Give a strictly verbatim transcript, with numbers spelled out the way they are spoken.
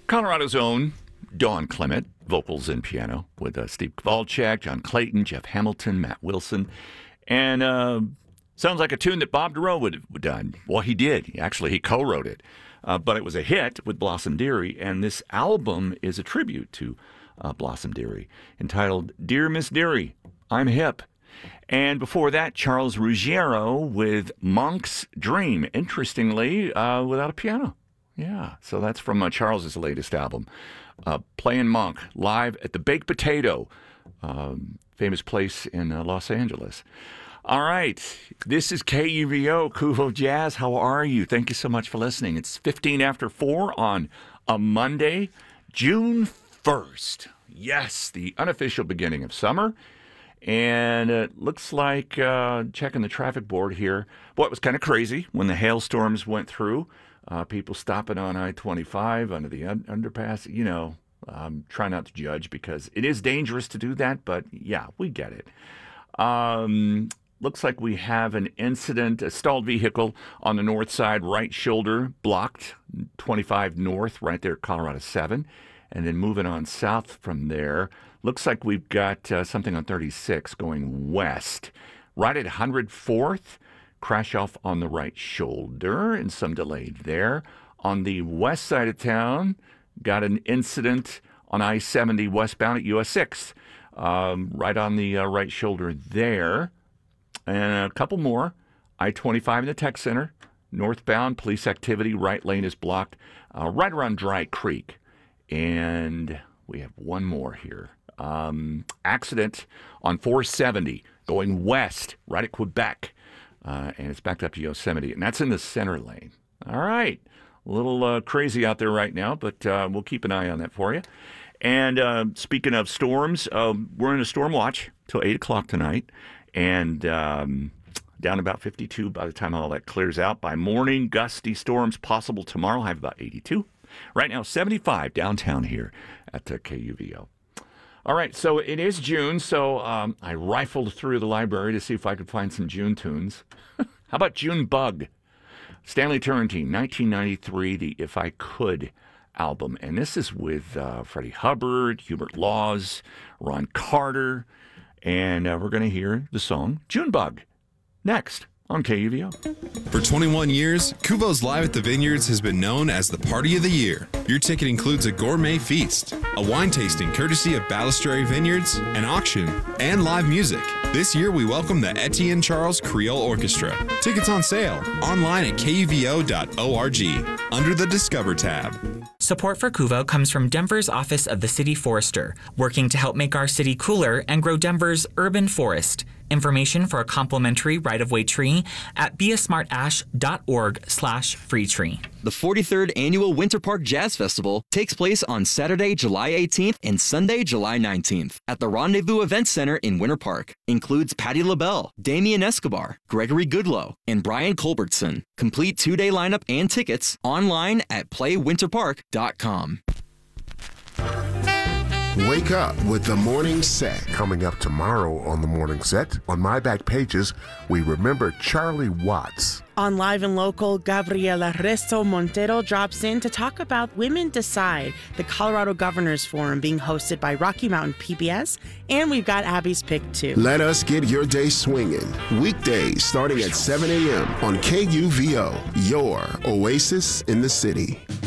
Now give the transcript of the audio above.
Colorado's own Dawn Clement, vocals and piano, with uh, Steve Kowalczyk, John Clayton, Jeff Hamilton, Matt Wilson. And uh, sounds like a tune that Bob Dorough would have done. Well, he did. Actually, he co-wrote it. Uh, but it was a hit with Blossom Dearie, and this album is a tribute to uh, Blossom Dearie, entitled Dear Miss Dearie, I'm Hip. And before that, Charles Ruggiero with Monk's Dream, interestingly, uh, without a piano. Yeah, so that's from uh, Charles's latest album, uh, Playing Monk, live at the Baked Potato, um, famous place in uh, Los Angeles. All right, this is K U V O, Kuvo Jazz. How are you? Thank you so much for listening. It's fifteen after four on a Monday, June first. Yes, the unofficial beginning of summer. And it looks like, uh, checking the traffic board here, boy, it was kind of crazy when the hailstorms went through. Uh, people stopping on I twenty-five under the un- underpass. You know, um, try not to judge because it is dangerous to do that, but yeah, we get it. Um, looks like we have an incident, a stalled vehicle on the north side, right shoulder blocked, twenty-five north, right there, Colorado seven. And then moving on south from there, looks like we've got uh, something on thirty-six going west, right at one hundred fourth. Crash off on the right shoulder and some delay there. On the west side of town, got an incident on I seventy westbound at U S six, um, right on the uh, right shoulder there. And a couple more. I twenty-five in the Tech Center, northbound, police activity, right lane is blocked, uh, right around Dry Creek. And we have one more here. Um, accident on four seventy going west, right at Quebec. Uh, and it's backed up to Yosemite, and that's in the center lane. All right. A little uh, crazy out there right now, but uh, we'll keep an eye on that for you. And uh, speaking of storms, uh, we're in a storm watch till eight o'clock tonight, and um, down about fifty-two by the time all that clears out. By morning, gusty storms possible tomorrow. I have about eighty-two. Right now, seventy-five downtown here at the K U V O. All right, so it is June, so um, I rifled through the library to see if I could find some June tunes. How about June Bug? Stanley Turrentine, nineteen ninety-three, the If I Could album. And this is with uh, Freddie Hubbard, Hubert Laws, Ron Carter, and uh, we're going to hear the song June Bug next on K U V O. For twenty-one years, Kuvo's Live at the Vineyards has been known as the party of the year. Your ticket includes a gourmet feast, a wine tasting courtesy of Balistrary Vineyards, an auction, and live music. This year, we welcome the Etienne Charles Creole Orchestra. Tickets on sale online at K U V O dot org under the Discover tab. Support for Kuvo comes from Denver's Office of the City Forester, working to help make our city cooler and grow Denver's urban forest. Information for a complimentary right-of-way tree at beasmartash.org slash free tree. The forty-third Annual Winter Park Jazz Festival takes place on Saturday, July eighteenth and Sunday, July nineteenth at the Rendezvous Event Center in Winter Park. Includes Patti LaBelle, Damian Escobar, Gregory Goodloe, and Brian Culbertson. Complete two-day lineup and tickets online at play winter park dot com. Wake up with the Morning Set. Coming up tomorrow on the Morning Set, on My Back Pages, we remember Charlie Watts. On Live and Local, Gabriela Resto Montero drops in to talk about Women Decide, the Colorado Governors Forum being hosted by Rocky Mountain P B S, and we've got Abby's Pick too. Let us get your day swinging. Weekdays starting at seven a.m. on K U V O, your oasis in the city.